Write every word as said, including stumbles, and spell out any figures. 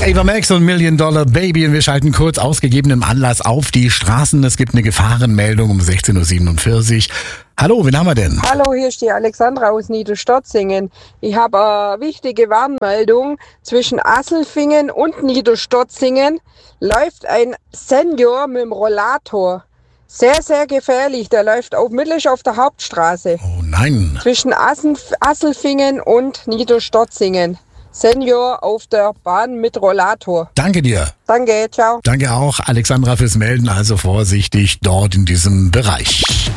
Ava Max und Million Dollar Baby, und wir schalten kurz aus gegebenem Anlass auf die Straßen. Es gibt eine Gefahrenmeldung um sechzehn Uhr siebenundvierzig. Hallo, wen haben wir denn? Hallo, hier ist die Alexandra aus Niederstotzingen. Ich habe eine wichtige Warnmeldung. Zwischen Asselfingen und Niederstotzingen läuft ein Senior mit dem Rollator. Sehr, sehr gefährlich. Der läuft auf, mittig auf der Hauptstraße. Oh nein. Zwischen Assen, Asselfingen und Niederstotzingen. Senior auf der Bahn mit Rollator. Danke dir. Danke, ciao. Danke auch, Alexandra, fürs Melden. Also vorsichtig dort in diesem Bereich.